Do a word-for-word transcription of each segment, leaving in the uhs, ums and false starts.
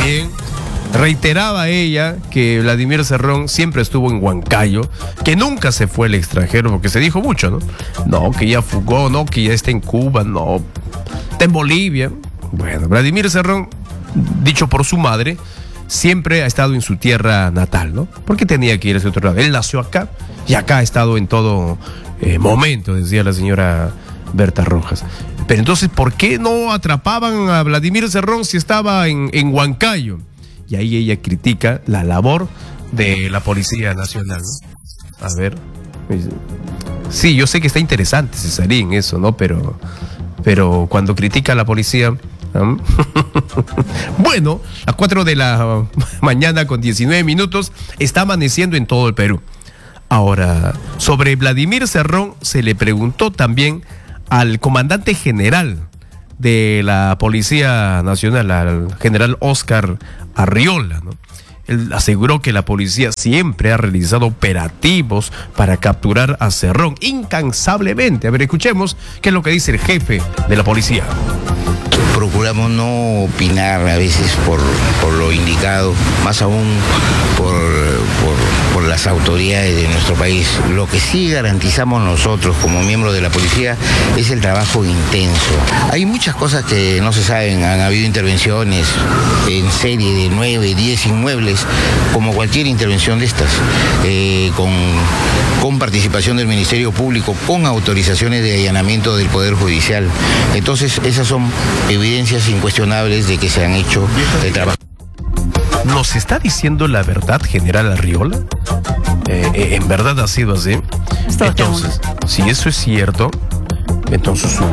También reiteraba ella que Vladimir Cerrón siempre estuvo en Huancayo, que nunca se fue al extranjero, porque se dijo mucho, ¿no? No, que ya fugó, no, que ya está en Cuba, no, está en Bolivia. Bueno, Vladimir Cerrón, dicho por su madre, siempre ha estado en su tierra natal, ¿no? Porque tenía que ir a ese otro lado. Él nació acá y acá ha estado en todo eh, momento, decía la señora Berta Rojas. Pero entonces, ¿por qué no atrapaban a Vladimir Cerrón si estaba en, en Huancayo? Y ahí ella critica la labor de la Policía Nacional, ¿no? A ver. Sí, yo sé que está interesante, Cesarín, eso, ¿no? Pero, pero cuando critica a la policía... ¿no? Bueno, a cuatro de la mañana con diecinueve minutos está amaneciendo en todo el Perú. Ahora, sobre Vladimir Cerrón se le preguntó también al comandante general de la Policía Nacional, al general Oscar Arriola, ¿no? Él aseguró que la policía siempre ha realizado operativos para capturar a Cerrón incansablemente. A ver, escuchemos qué es lo que dice el jefe de la policía. Procuramos no opinar a veces por, por lo indicado, más aún por, por, por las autoridades de nuestro país. Lo que sí garantizamos nosotros como miembros de la policía es el trabajo intenso. Hay muchas cosas que no se saben, han habido intervenciones en serie de nueve, diez inmuebles, como cualquier intervención de estas, eh, con, con participación del Ministerio Público, con autorizaciones de allanamiento del Poder Judicial. Entonces, esas son evidencias incuestionables de que se han hecho el trabajo. ¿Nos está diciendo la verdad, general Arriola? Eh, eh, ¿En verdad ha sido así? Está entonces, si eso es cierto, entonces su,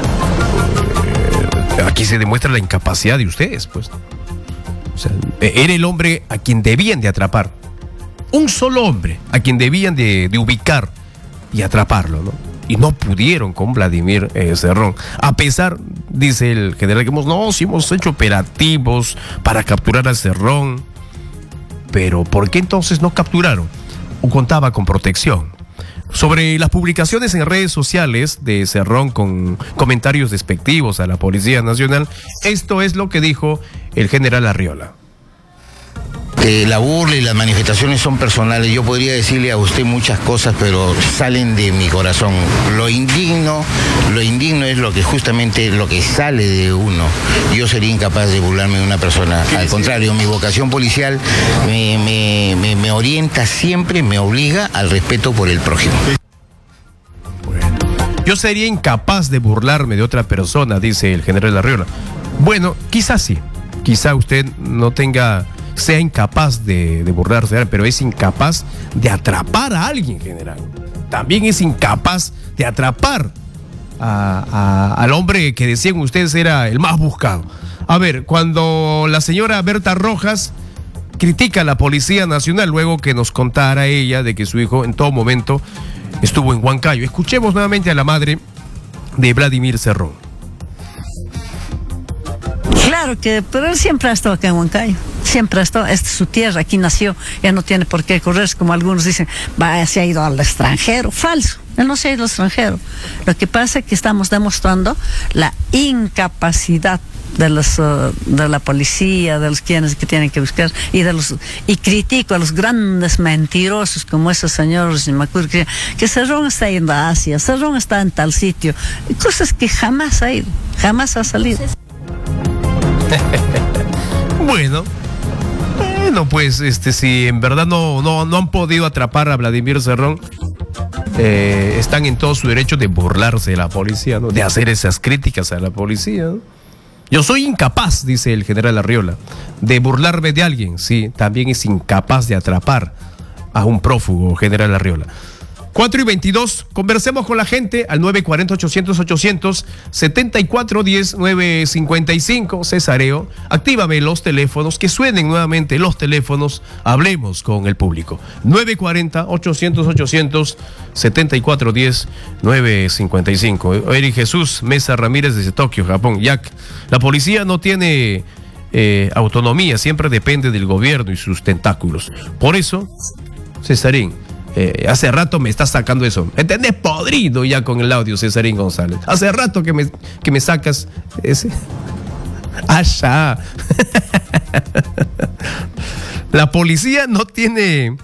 eh, aquí se demuestra la incapacidad de ustedes, pues. O sea, era el hombre a quien debían de atrapar. Un solo hombre a quien debían de, de ubicar y atraparlo, ¿no? Y no pudieron con Vladimir eh, Cerrón. A pesar, dice el general, que hemos, no, sí hemos hecho operativos para capturar a Cerrón. Pero ¿por qué entonces no capturaron? ¿O contaba con protección? Sobre las publicaciones en redes sociales de Cerrón con comentarios despectivos a la Policía Nacional, esto es lo que dijo el general Arriola. Eh, la burla y las manifestaciones son personales. Yo podría decirle a usted muchas cosas, pero salen de mi corazón. Lo indigno, lo indigno es lo que justamente lo que sale de uno. Yo sería incapaz de burlarme de una persona. Al contrario, mi vocación policial me, me, me, me orienta siempre, me obliga al respeto por el prójimo. Bueno, yo sería incapaz de burlarme de otra persona, dice el general Arriola. Bueno, quizás sí. Quizá usted no tenga... sea incapaz de, de burlarse, pero es incapaz de atrapar a alguien, general. También es incapaz de atrapar a, a, al hombre que decían ustedes era el más buscado. A ver, cuando la señora Berta Rojas critica a la Policía Nacional, luego que nos contara ella de que su hijo en todo momento estuvo en Huancayo. Escuchemos nuevamente a la madre de Vladimir Cerrón. Claro que, pero él siempre ha estado acá en Huancayo, siempre ha estado, esta es su tierra, aquí nació, ya no tiene por qué correr, como algunos dicen, va, se ha ido al extranjero, falso, él no se ha ido al extranjero. Lo que pasa es que estamos demostrando la incapacidad de los uh, de la policía, de los quienes que tienen que buscar, y de los y critico a los grandes mentirosos como esos señores, me acuerdo que, que Cerrón está yendo a Asia, Cerrón está en tal sitio, cosas que jamás ha ido, jamás ha salido. Bueno, bueno, pues este, si en verdad no, no, no han podido atrapar a Vladimir Cerrón, eh, están en todo su derecho de burlarse de la policía, ¿no? De hacer esas críticas a la policía, ¿no? Yo soy incapaz, dice el general Arriola, de burlarme de alguien. Sí, también es incapaz de atrapar a un prófugo, general Arriola. cuatro y veintidós, conversemos con la gente al nueve cuatro cero, ochocientos, ochocientos, setenta y cuatro diez, nueve cincuenta y cinco. Cesareo, actívame los teléfonos, que suenen nuevamente los teléfonos, hablemos con el público. nueve cuatro cero, ochocientos, ochocientos, setenta y cuatro diez, nueve cincuenta y cinco. Eric Jesús Mesa Ramírez desde Tokio, Japón. Jack, la policía no tiene eh, autonomía, siempre depende del gobierno y sus tentáculos. Por eso, Cesarín, Eh, hace rato me estás sacando eso. ¿Entendés? Podrido ya con el audio, Cesarín González. Hace rato que me, que me sacas ese. ¡Allá! La policía no tiene...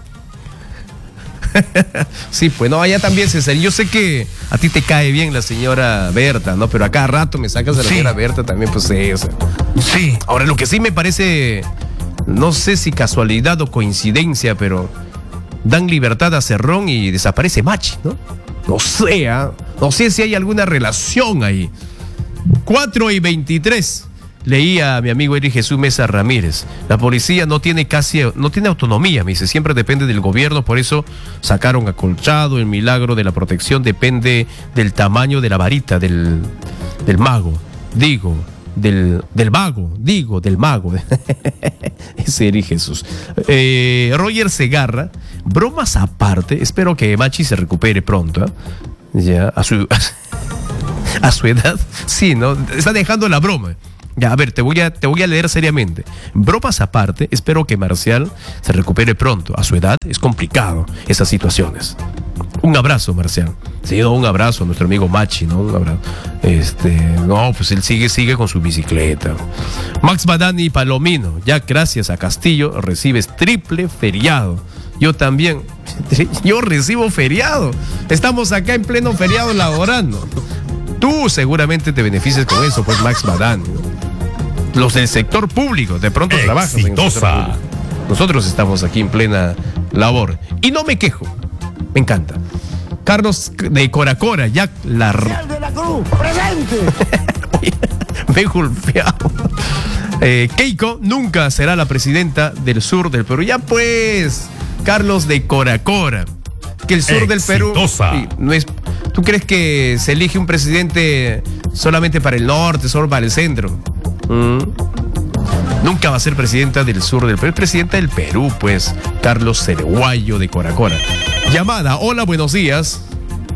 Sí, pues no, allá también, César. Yo sé que a ti te cae bien la señora Berta, ¿no? Pero a cada rato me sacas de la Sí. señora Berta también, pues sí, o sea. Sí. Ahora, lo que sí me parece, no sé si casualidad o coincidencia, pero dan libertad a Cerrón y desaparece Machi, ¿no? No sé, ¿ah? No sé si hay alguna relación ahí. cuatro y veintitrés. Leía a mi amigo Eric Jesús Mesa Ramírez. La policía no tiene casi, no tiene autonomía, me dice, siempre depende del gobierno, por eso sacaron a Colchado. El milagro de la protección depende del tamaño de la varita del, del mago. Digo, del, del mago, digo, del mago. Ese Eric Jesús. Eh, Roger Segarra, bromas aparte, espero que Machi se recupere pronto, ¿eh? Ya, a su, a su edad, sí, ¿no? Está dejando la broma. Ya, a ver, te voy a, te voy a leer seriamente. Bromas aparte, espero que Marcial se recupere pronto. A su edad es complicado esas situaciones. Un abrazo, Marcial. Sí, no, un abrazo a nuestro amigo Machi, ¿no? Un abrazo. Este, no, pues él sigue, sigue con su bicicleta. Max Badani Palomino, ya gracias a Castillo recibes triple feriado. Yo también. Yo recibo feriado. Estamos acá en pleno feriado laborando. Tú seguramente te beneficias con eso, pues Max Badani, ¿no? Los del sector público, de pronto trabajan en el sector público. Nosotros estamos aquí en plena labor. Y no me quejo. Me encanta. Carlos de Coracora, ya la... de la Cruz, presente. Me he golpeado. Eh, Keiko nunca será la presidenta del sur del Perú. Ya pues, Carlos de Coracora. Que el sur del Perú... Sí, no es... ¿Tú crees que se elige un presidente solamente para el norte, solo para el centro? ¿Mm? Nunca va a ser presidenta del sur del Perú. Es presidenta del Perú, pues. Carlos Cerguayo de Coracora. Llamada. Hola, buenos días.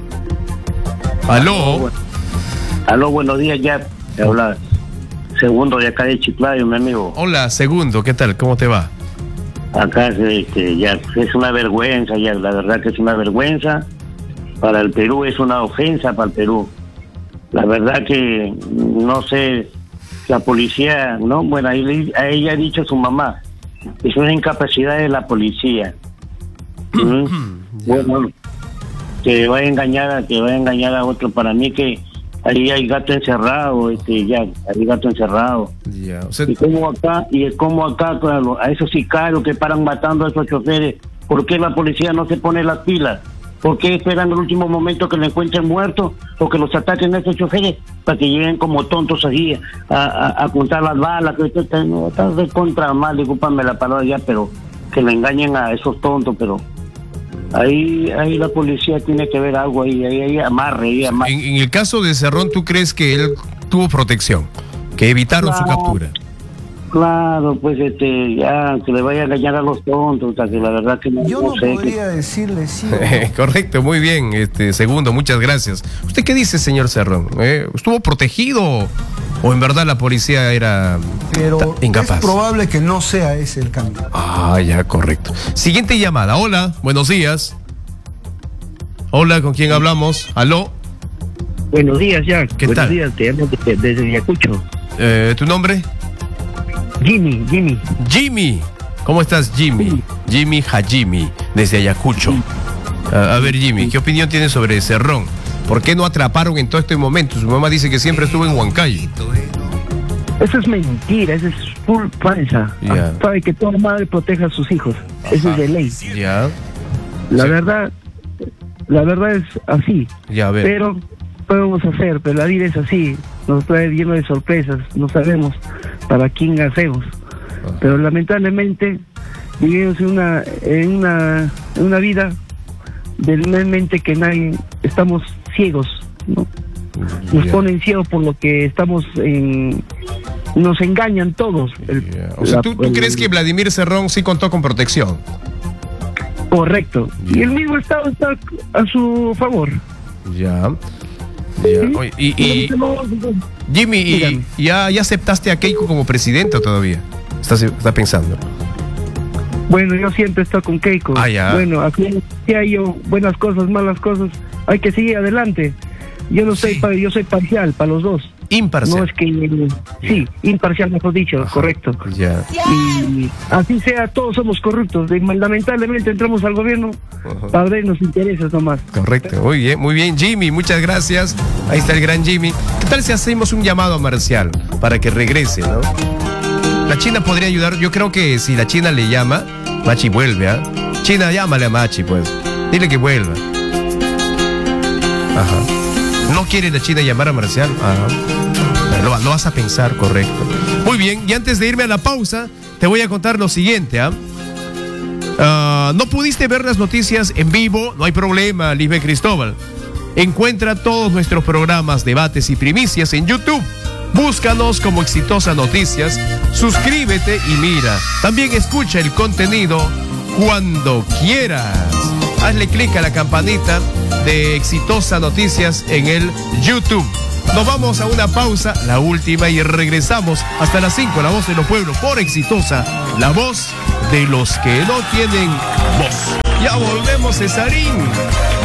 Aló. Aló, buenos días, ya. Te habla Segundo de acá de Chiclayo, mi amigo. Hola, Segundo. ¿Qué tal? ¿Cómo te va? Acá este, ya es una vergüenza, ya la verdad que es una vergüenza. Para el Perú es una ofensa para el Perú. La verdad que no sé, la policía, no, bueno, ahí, a ella ha dicho su mamá, es una incapacidad de la policía. ¿Mm? Bueno, que va a engañar a, que va a engañar a otro. Para mí que ahí hay gato encerrado, este, ya, hay gato encerrado. Ya, o sea, y como acá, y como acá, claro, a esos sicarios que paran matando a esos choferes, ¿por qué la policía no se pone las pilas? ¿Por qué esperan el último momento que lo encuentren muerto o que los ataquen a esos choferes para que lleguen como tontos allí a, a, a contar las balas? Que están no, de contra mal, discúlpame la palabra ya, pero que le engañen a esos tontos, pero ahí ahí la policía tiene que ver algo ahí, ahí, ahí amarre, ahí amarre. En, en el caso de Cerrón, ¿tú crees que él tuvo protección? Que evitaron Claro. su captura. Claro, pues este, ya, que le vaya a engañar a los tontos, o sea, que la verdad que no, Yo no no sé. podría decirle sí. Correcto, muy bien, este Segundo, muchas gracias. ¿Usted qué dice, señor Cerrón? ¿Eh? ¿Estuvo protegido o en verdad la policía era Pero ta- incapaz? es probable que no sea ese el cambio. Ah, ya, correcto. Siguiente llamada. Hola, buenos días. Hola, ¿con quién hablamos? ¿Aló? Buenos días, Jack. ¿Qué Buenos tal? días, te llamo desde, desde Ayacucho. Eh, ¿Tu nombre? Jimmy, Jimmy. Jimmy. ¿Cómo estás, Jimmy? Jimmy Hajimi, desde Ayacucho. A, a ver, Jimmy, ¿qué opinión tienes sobre Cerrón? ¿Por qué no atraparon en todo este momento? Su mamá dice que siempre estuvo en Huancayo. Eso es mentira, eso es full falsa. Ya. Ah, sabe que toda madre protege a sus hijos. Eso es de ley. Ya, La Sí. verdad, la verdad es así. ya, a ver. Pero, ¿qué podemos hacer? Pero la vida es así. Nos trae lleno de sorpresas. No sabemos para quién hacemos. Pero lamentablemente vivimos en una, en una, en una vida de mente que nadie, estamos ciegos, ¿no? Nos Ya. ponen ciegos por lo que estamos en, nos engañan todos. El- Ya. O sea, la- ¿tú, tú el- crees que Vladimir Cerrón sí contó con protección? Correcto. Ya. Y el mismo Estado está a su favor. Ya. Ya. ¿Sí? Oye, y, y- Jimmy, ¿y Dígame. ya, ya aceptaste a Keiko como presidente o todavía? ¿Estás, está pensando? Bueno, yo siempre he estado con Keiko. Ah, ya. Bueno, aquí si hay yo buenas cosas, malas cosas, hay que seguir adelante. Yo no soy, Sí. pa- yo soy parcial para los dos. Imparcial. No es que, sí, imparcial mejor dicho, Ajá. correcto. Ya. Y así sea, todos somos corruptos. De- lamentablemente entramos al gobierno Ajá. para ver los intereses nomás. Correcto, muy bien, muy bien, Jimmy, muchas gracias. Ahí está el gran Jimmy. ¿Qué tal si hacemos un llamado a Marcial para que regrese, no? La China podría ayudar. Yo creo que si la China le llama, Machi vuelve, ¿ah? China, llámale a Machi, pues. Dile que vuelva. Ajá. ¿No quiere la China llamar a Marcial? Ajá. Lo, lo vas a pensar, correcto. Muy bien, y antes de irme a la pausa, te voy a contar lo siguiente, ¿ah? Ah, no pudiste ver las noticias en vivo, no hay problema, Lisbeth Cristóbal. Encuentra todos nuestros programas, debates y primicias en YouTube. Búscanos como Exitosa Noticias, suscríbete y mira. También escucha el contenido cuando quieras. Hazle clic a la campanita de Exitosa Noticias en el YouTube. Nos vamos a una pausa, la última, y regresamos hasta las cinco. La voz de los pueblos por Exitosa, la voz de los que no tienen voz. Ya volvemos, Cesarín.